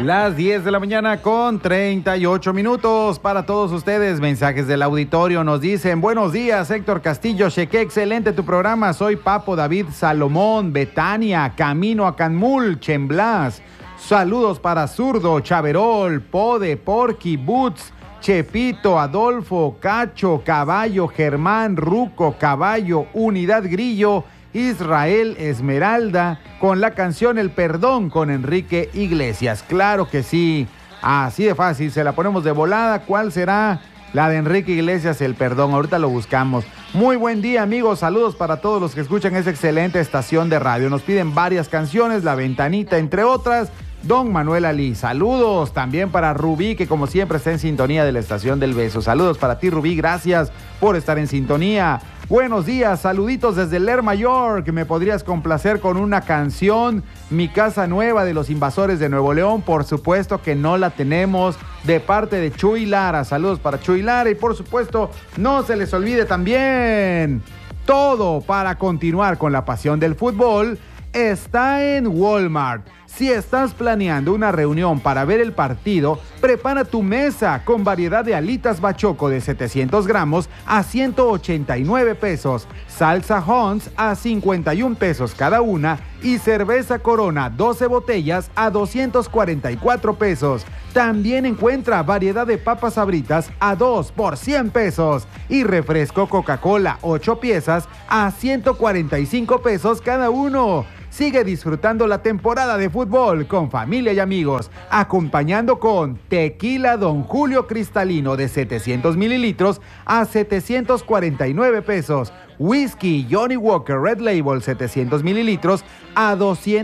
Las 10 de la mañana con 38 minutos para todos ustedes. Mensajes del auditorio nos dicen: buenos días, Héctor Castillo, cheque excelente tu programa. Soy Papo David Salomón, Betania, camino a Canmul, Chemblas. Saludos para Zurdo, Chaverol, Pode, Porky, Boots, Chepito, Adolfo, Cacho, Caballo, Germán, Ruco, Caballo, Unidad Grillo, Israel, Esmeralda, con la canción El Perdón con Enrique Iglesias. Claro que sí, así de fácil, se la ponemos de volada. ¿Cuál será la de Enrique Iglesias, El Perdón? Ahorita lo buscamos. Muy buen día, amigos, saludos para todos los que escuchan esa excelente estación de radio. Nos piden varias canciones, La Ventanita, entre otras. Don Manuel Ali, saludos también para Rubí, que como siempre está en sintonía de la Estación del Beso. Saludos para ti, Rubí, gracias por estar en sintonía. Buenos días, saluditos desde Lerma, York. ¿Me podrías complacer con una canción? Mi casa nueva de los Invasores de Nuevo León. Por supuesto que no la tenemos, de parte de Chuy Lara. Saludos para Chuy Lara y por supuesto no se les olvide también, todo para continuar con la pasión del fútbol está en Walmart. Si estás planeando una reunión para ver el partido, prepara tu mesa con variedad de alitas bachoco de 700 gramos a 189 pesos, salsa Hans a 51 pesos cada una y cerveza Corona 12 botellas a 244 pesos. También encuentra variedad de papas Sabritas a 2 por 100 pesos y refresco Coca-Cola 8 piezas a 145 pesos cada uno. Sigue disfrutando la temporada de fútbol con familia y amigos, acompañando con tequila Don Julio Cristalino de 700 mililitros a 749 pesos, whisky Johnny Walker Red Label 700 mililitros a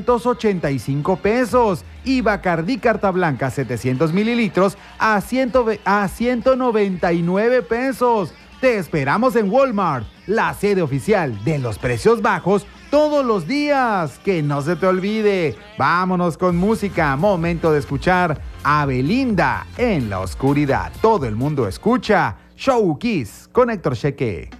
285 pesos y Bacardí Carta Blanca 700 mililitros a 199 pesos. Te esperamos en Walmart, la sede oficial de los precios bajos todos los días. Que no se te olvide. Vámonos con música. Momento de escuchar a Belinda en la oscuridad. Todo el mundo escucha Show Kiss con Héctor Cheque.